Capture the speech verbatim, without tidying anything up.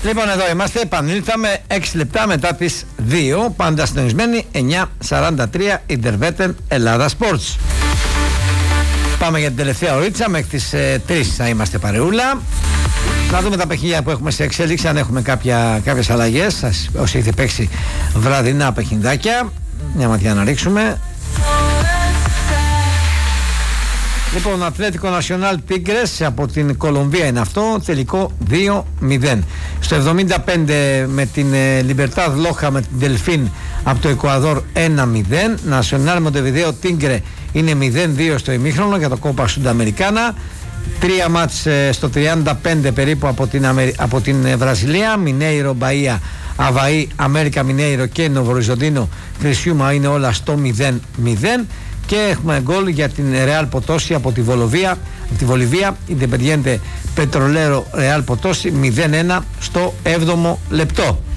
Λοιπόν, εδώ είμαστε, επανήλθαμε έξι λεπτά μετά τις δύο, πάντα συντονισμένοι, εννιά σαράντα τρία, Ιντερβέτεν Ελλάδα Sports. Πάμε για την τελευταία ωρίτσα, μέχρι τις ε, τρεις θα είμαστε παρεούλα. Να δούμε τα παιχνίδια που έχουμε σε εξέλιξη, αν έχουμε κάποια, κάποιες αλλαγές. Όσοι έχετε παίξει βραδινά παιχνιδάκια, μια ματιά να ρίξουμε. Λοιπόν, Ατλέτικο Νασιονάλ Τίγκρες από την Κολομβία είναι αυτό, τελικό δύο μηδέν. Στο εβδομήντα πέντε με την Λιμπερτάδ Λόχα με την Δελφίν από το Εκουαδόρ ένα μηδέν. Νασιονάλ Μοντεβιδέο Τίγκρε είναι μηδέν δύο στο ημίχρονο για το Κόπα Σουνταμερικάνα. Τρία μάτς στο τριάντα πέντε περίπου από την, Αμερι... από την Βραζιλία. Μινέιρο, Μπαΐα, Αβαή, Αμέρικα Μινέιρο και Νοβοριζοντίνο Κρισιούμα είναι όλα στο μηδέν μηδέν. Και έχουμε γκολ για την Ρεάλ Ποτόση από τη Βολοβία, από τη Βολιβία, Independiente Petrolero Ρεάλ Ποτόση μηδέν ένα στο έβδομο λεπτό.